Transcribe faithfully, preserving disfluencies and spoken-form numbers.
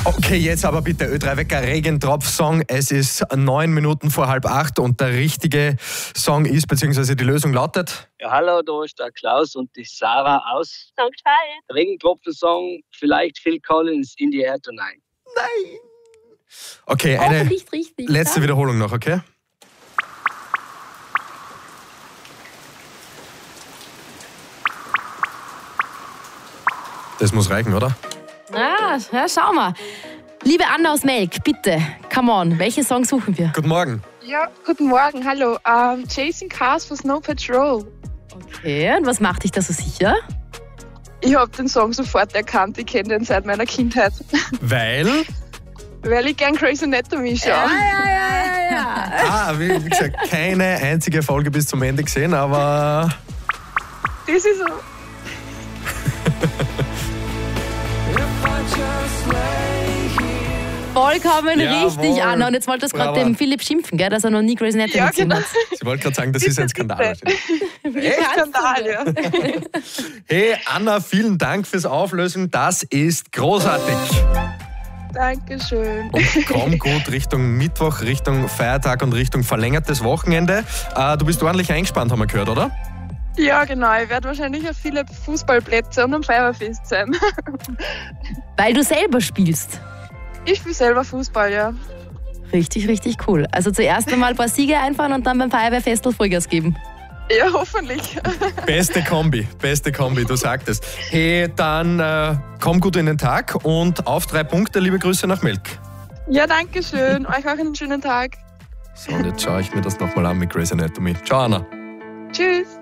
Okay, jetzt aber bitte Ö drei Wecker Regentropf-Song. Es ist neun Minuten vor halb acht und der richtige Song ist, beziehungsweise die Lösung lautet... Ja, hallo, da ist der Klaus und die Sarah aus Sankt Veit. Regentropfen-Song, vielleicht Phil Collins, In the Air Tonight. Nein! Okay, eine Hoffentlich richtig. letzte ja? Wiederholung noch, okay? Das muss reichen, oder? Ah, ja, schau mal. Liebe Anna aus Melk, bitte, come on, welchen Song suchen wir? Guten Morgen. Ja, guten Morgen, hallo. Um, Chasing Cars for Snow Patrol. Okay, und was macht dich da so sicher? Ich habe den Song sofort erkannt, ich kenne den seit meiner Kindheit. Weil? Weil ich gern Grey's Anatomy schaue. ja, ja, ja. Ah, wie, wie gesagt, keine einzige Folge bis zum Ende gesehen, aber... Das ist so. Vollkommen Jawohl. richtig, Anna. Und jetzt wollte es gerade Bravo. dem Philipp schimpfen, gell, dass er noch nie Grey's Anatomy Ja, gesehen genau. hat. Sie wollte gerade sagen, das ist ein Skandal. Echt Skandal, ja. Hey, Anna, vielen Dank fürs Auflösen. Das ist großartig. Dankeschön. Und komm gut Richtung Mittwoch, Richtung Feiertag und Richtung verlängertes Wochenende. Äh, du bist ordentlich eingespannt, haben wir gehört, oder? Ja, genau. Ich werde wahrscheinlich auf viele Fußballplätze und am Feuerwehrfest sein. Weil du selber spielst. Ich spiele selber Fußball, ja. Richtig, richtig cool. Also zuerst einmal ein paar Siege einfahren und dann beim Feuerwehrfestel Vollgas geben. Ja, hoffentlich. Beste Kombi, beste Kombi, du sagtest. Hey, dann äh, komm gut in den Tag und auf drei Punkte, liebe Grüße nach Melk. Ja, danke schön. Euch auch einen schönen Tag. So, und jetzt schaue ich mir das nochmal an mit Grey's Anatomy. Ciao, Anna. Tschüss.